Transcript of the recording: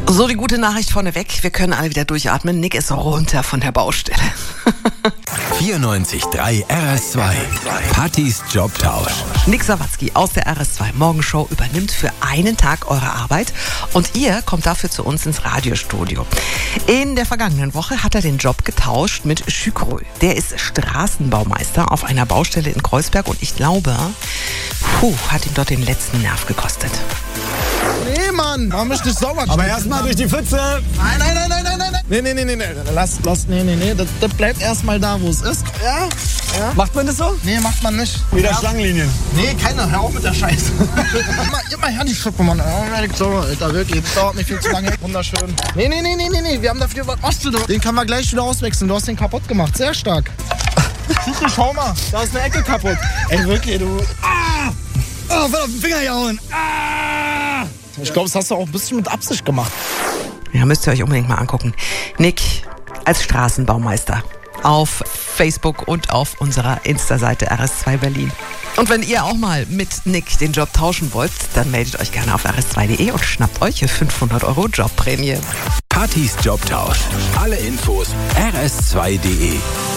So, die gute Nachricht vorneweg. Wir können alle wieder durchatmen. Nick ist runter von der Baustelle. 94.3 RS2. Pattys Jobtausch. Nick Sawatzki aus der RS2 Morgenshow übernimmt für einen Tag eure Arbeit und ihr kommt dafür zu uns ins Radiostudio. In der vergangenen Woche hat er den Job getauscht mit Şükrü. Der ist Straßenbaumeister auf einer Baustelle in Kreuzberg und ich glaube, hat ihm dort den letzten Nerv gekostet. Nee, Mann, mach mich nicht sauber. Aber erstmal durch die Pfütze. Nein. Nee. Lass. Nee. Das bleibt erstmal da, wo es ist. Ja. Macht man das so? Nee, macht man nicht. Wieder Schlangenlinien. Nee, keiner. Hör auf mit der Scheiße. Immer her die Schuppe, Mann. So, Alter, wirklich. Das dauert nicht viel zu lange. Wunderschön. Nee. Wir haben dafür, was machst du da? Den können wir gleich wieder auswechseln. Du hast den kaputt gemacht. Sehr stark. Schau mal. Da ist eine Ecke kaputt. Ey, wirklich, du. Oh, voll auf den Finger gehauen. Ich glaube, das hast du auch ein bisschen mit Absicht gemacht. Ja, müsst ihr euch unbedingt mal angucken. Nick als Straßenbaumeister auf Facebook und auf unserer Insta-Seite RS2 Berlin. Und wenn ihr auch mal mit Nick den Job tauschen wollt, dann meldet euch gerne auf rs2.de und schnappt euch 500 € Jobprämie. Pattys Jobtausch. Alle Infos rs2.de.